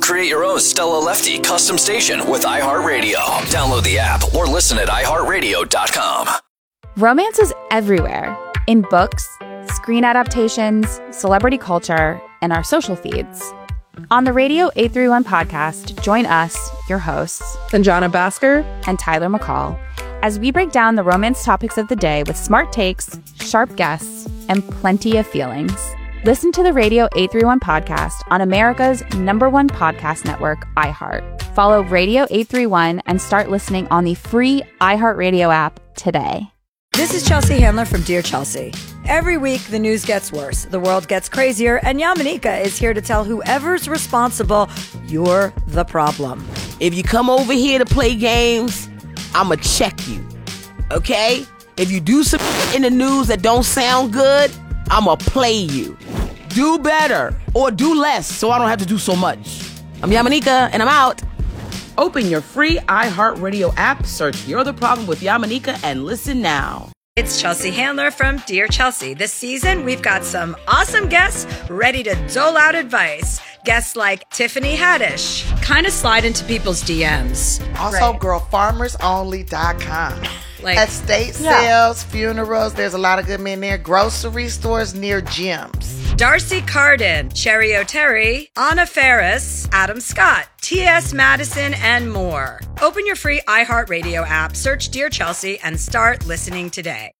Create your own Stella Lefty custom station with iHeartRadio. Download the app or listen at iHeartRadio.com. Romance is everywhere. In books, screen adaptations, celebrity culture, and our social feeds. On the Radio 831 podcast, join us, your hosts, Sanjana Bhaskar and Tyler McCall, as we break down the romance topics of the day with smart takes, sharp guests, and plenty of feelings. Listen to the Radio 831 podcast on America's #1 podcast network, iHeart. Follow Radio 831 and start listening on the free iHeartRadio app today. This is Chelsea Handler from Dear Chelsea. Every week, the news gets worse, the world gets crazier, and Yamanika is here to tell whoever's responsible, you're the problem. If you come over here to play games, I'ma check you, okay? If you do some in the news that don't sound good, I'ma play you. Do better or do less so I don't have to do so much. I'm Yamanika, and I'm out. Open your free iHeartRadio app, search You're the Problem with Yamanika, and listen now. It's Chelsea Handler from Dear Chelsea. This season, we've got some awesome guests ready to dole out advice. Guests like Tiffany Haddish. Kind of slide into people's DMs. Also, girlfarmersonly.com. Like, estate sales, funerals, there's a lot of good men there. Grocery stores near gyms. Darcy Carden, Cherry O'Terry, Anna Ferris, Adam Scott, T.S. Madison, and more. Open your free iHeartRadio app, search Dear Chelsea, and start listening today.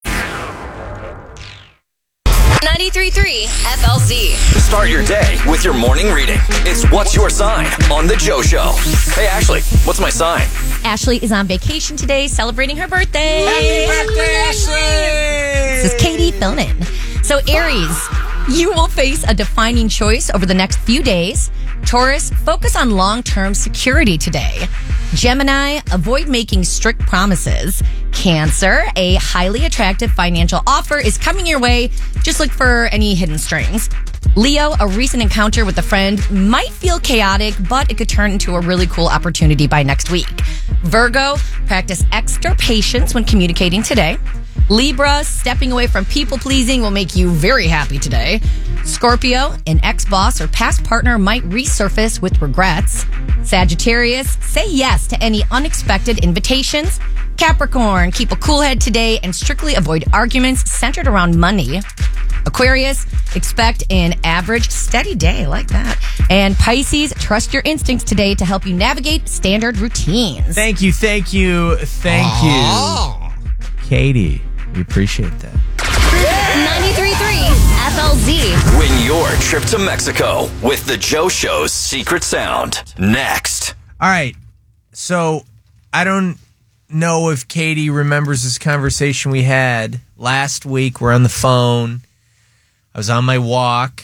93.3 FLZ. Start your day with your morning reading. It's What's Your Sign on The Joe Show. Hey, Ashley, what's my sign? Ashley is on vacation today, celebrating her birthday. Happy birthday, Ashley! This is Katie filling in. So, Aries, you will face a defining choice over the next few days. Taurus, focus on long-term security today. Gemini, avoid making strict promises. Cancer, a highly attractive financial offer is coming your way. Just look for any hidden strings. Leo, a recent encounter with a friend might feel chaotic, but it could turn into a really cool opportunity by next week. Virgo, practice extra patience when communicating today. Libra, stepping away from people-pleasing will make you very happy today. Scorpio, an ex-boss or past partner might resurface with regrets. Sagittarius, say yes to any unexpected invitations. Capricorn, keep a cool head today and strictly avoid arguments centered around money. Aquarius, expect an average, steady day. I like that. And Pisces, trust your instincts today to help you navigate standard routines. Thank you. Katie, we appreciate that. 93.3 FLZ. Win your trip to Mexico with The Joe Show's secret sound. Next. All right. So I don't know if Katie remembers this conversation we had last week. We're on the phone. I was on my walk,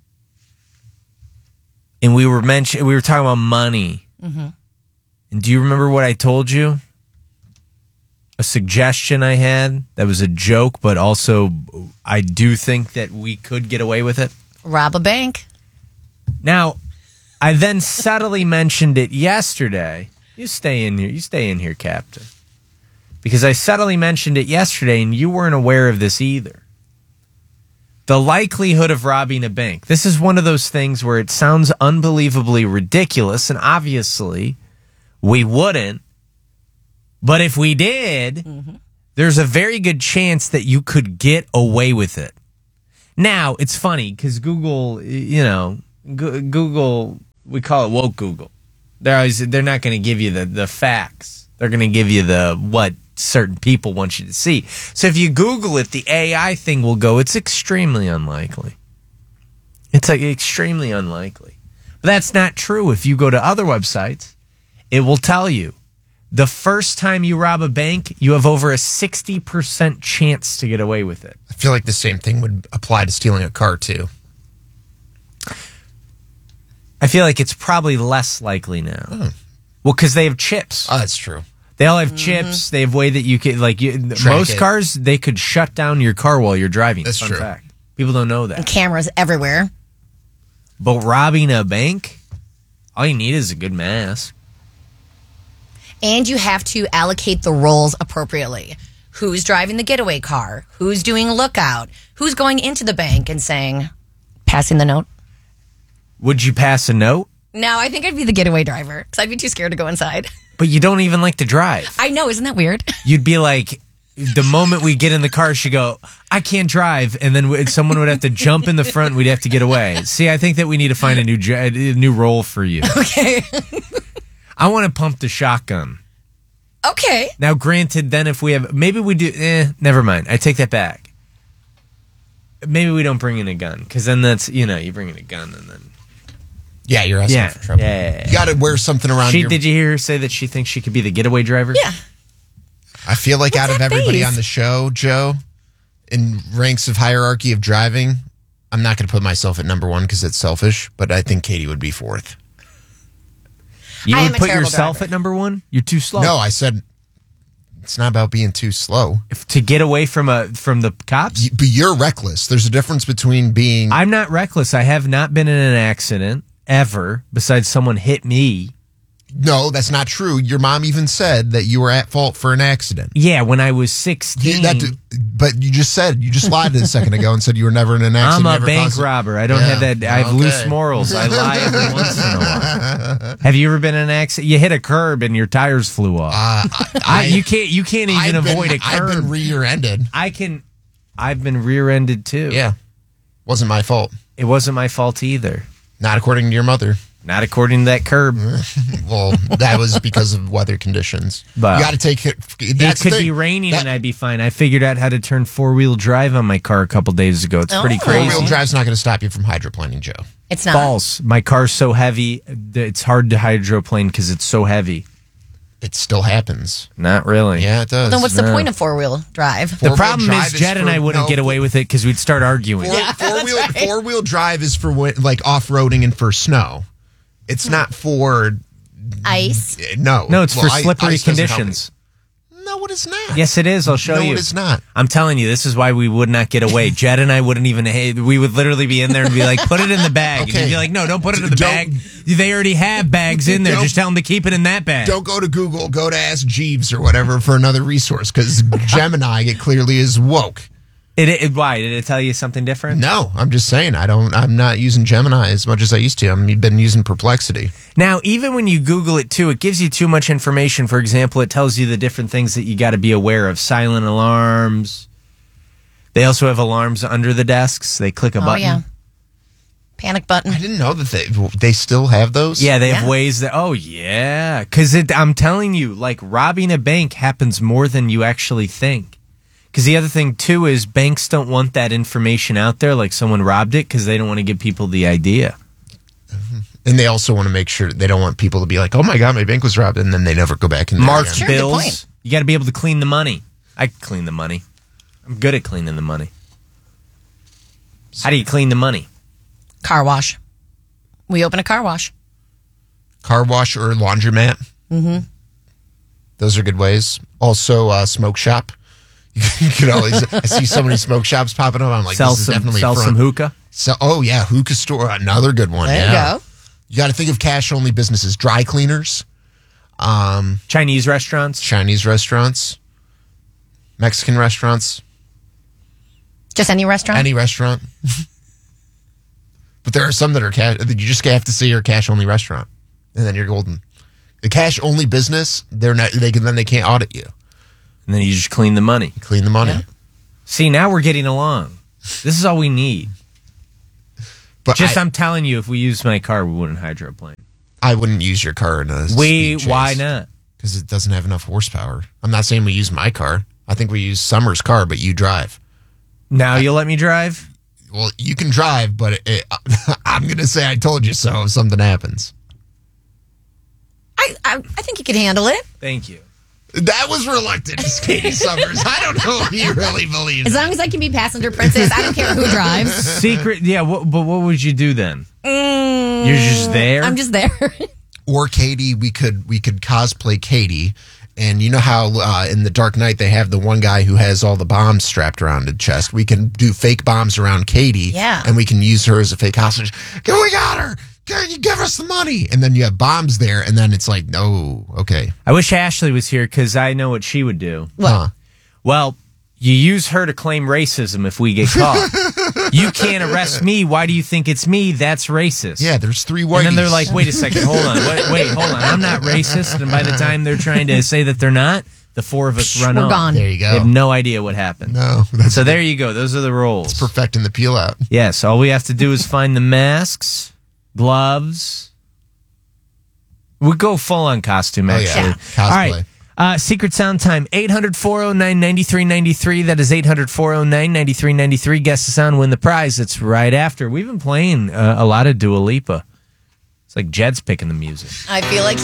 and we were talking about money. Mm-hmm. And do you remember what I told you? A suggestion I had that was a joke, but also I do think that we could get away with it. Rob a bank. Now, I then subtly mentioned it yesterday. You stay in here, Captain. Because I subtly mentioned it yesterday, and you weren't aware of this either. The likelihood of robbing a bank. This is one of those things where it sounds unbelievably ridiculous, and obviously we wouldn't. But if we did, there's a very good chance that you could get away with it. Now, it's funny because Google, Google, we call it woke Google. They're not going to give you the facts. They're going to give you what certain people want you to see. So if you Google it, the AI thing will go, it's extremely unlikely. It's extremely unlikely. But that's not true. If you go to other websites, it will tell you the first time you rob a bank, you have over a 60% chance to get away with it. I feel like the same thing would apply to stealing a car, too. I feel like it's probably less likely now. Oh. Well, because they have chips. Oh, that's true. They all have chips. They have a way that you can, most cars, they could shut down your car while you're driving. That's true. Fact. People don't know that. And cameras everywhere. But robbing a bank, all you need is a good mask. And you have to allocate the roles appropriately. Who's driving the getaway car? Who's doing lookout? Who's going into the bank and saying, passing the note? Would you pass a note? No, I think I'd be the getaway driver because I'd be too scared to go inside. But you don't even like to drive. I know, isn't that weird? You'd be like, the moment we get in the car, she'd go, I can't drive. And then someone would have to jump in the front and we'd have to get away. See, I think that we need to find a new role for you. Okay. I want to pump the shotgun. Okay. Now, granted, then if we have, maybe we do, never mind. I take that back. Maybe we don't bring in a gun because then that's, you bring in a gun and then. Yeah, you're asking for trouble. Yeah. You got to wear something around your... Did you hear her say that she thinks she could be the getaway driver? Yeah. I feel like out of everybody face? on the show, Joe, in ranks of hierarchy of driving, I'm not going to put myself at number one because it's selfish, but I think Katie would be fourth. You I would am a put terrible yourself driver. at number one? You're too slow. No, I said it's not about being too slow. To get away from the cops? But you're reckless. There's a difference between being... I'm not reckless. I have not been in an accident ever, besides someone hit me. No, that's not true. Your mom even said that you were at fault for an accident. Yeah, when I was 16. But you just lied a second ago and said you were never in an accident. I'm a bank robber. I don't have that. I have loose morals. I lie every once in a while. Have you ever been in an accident? You hit a curb and your tires flew off. You can't even avoid a curb. I've been rear-ended. I've been rear-ended too. Yeah. Wasn't my fault. It wasn't my fault either. Not according to your mother. Not according to that curb. Well, that was because of weather conditions. But you got to take it. It could be raining and I'd be fine. I figured out how to turn 4-wheel drive on my car a couple days ago. It's pretty crazy. 4-wheel drive's not going to stop you from hydroplaning, Joe. It's not. False. My car's so heavy, it's hard to hydroplane because it's so heavy. It still happens. Not really. Yeah, it does. Then what's the point of four-wheel drive? The problem is Jed and I wouldn't get away with it because we'd start arguing. Four-wheel drive is for like off-roading and for snow. It's not for ice. No, it's for slippery conditions. No, it is not. Yes, it is. I'll show you. No, it is not. I'm telling you, this is why we would not get away. Jed and I wouldn't even. We would literally be in there and be like, "Put it in the bag." Okay. And you'd be like, "No, don't put it in the bag. They already have bags in there. Just tell them to keep it in that bag." Don't go to Google. Go to Ask Jeeves or whatever for another resource because Gemini, it clearly is woke. Why? Did it tell you something different? No, I'm just saying I'm not using Gemini as much as I used to. I've been using Perplexity. Now, even when you Google it too, it gives you too much information. For example, it tells you the different things that you got to be aware of. Silent alarms. They also have alarms under the desks. They click a button. Oh, yeah. Panic button. I didn't know that they still have those. Yeah, they have ways that. Oh, yeah. Because I'm telling you, like robbing a bank happens more than you actually think. Because the other thing, too, is banks don't want that information out there, like someone robbed it, because they don't want to give people the idea. And they also want to make sure they don't want people to be like, oh, my God, my bank was robbed, and then they never go back in there. Marked Sure, good bills. point. You got to be able to clean the money. I can clean the money. I'm good at cleaning the money. How do you clean the money? Car wash. We open a car wash. Car wash or laundromat. Mm-hmm. Those are good ways. Also, smoke shop. You can always. I see so many smoke shops popping up. I'm like, this is definitely sell front. some hookah. Oh yeah, hookah store, another good one. There you go. You got to think of cash only businesses, dry cleaners, Chinese restaurants. Chinese restaurants, Mexican restaurants, Just any restaurant? any restaurant. But there are some that are cash. You just have to say you're a cash only restaurant, and then you're golden. The cash only business, they're not. They can't audit you. And then you just clean the money. Clean the money. Yeah. See, now we're getting along. This is all we need. But I'm telling you, if we used my car, we wouldn't hydroplane. I wouldn't use your car in a speed chase. Why not? Because it doesn't have enough horsepower. I'm not saying we use my car. I think we use Summer's car, but you drive. Now you'll let me drive? Well, you can drive, but I'm going to say I told you so if something happens. I think you could handle it. Thank you. That was reluctant, Katie Summers. I don't know if you really believe As that. long as I can be passenger princess, I don't care who drives. Secret, yeah, but what would you do then? You're just there? I'm just there. Or Katie, we could cosplay Katie. And you know how in The Dark Knight they have the one guy who has all the bombs strapped around his chest? We can do fake bombs around Katie. Yeah. And we can use her as a fake hostage. We got her! Can you give us the money? And then you have bombs there, and then it's like, no, okay. I wish Ashley was here because I know what she would do. What? Huh. Well, you use her to claim racism if we get caught. You can't arrest me. Why do you think it's me? That's racist. Yeah, there's 3 whiteys. And then they're like, wait a second, hold on. Wait, hold on. I'm not racist. And by the time they're trying to say that they're not, the 4 of us run We're on. gone. There you go. They have no idea what happened. No. So there you go. Those are the roles. It's perfecting the peel out. Yes, all we have to do is find the masks, gloves. We go full on costume, Oh, yeah. actually. Yeah. Cosplay. All right. Secret Sound time, 800-409-9393. That is 800-409-9393. Guess the sound, win the prize. It's right after. We've been playing a lot of Dua Lipa. It's like Jed's picking the music. I feel like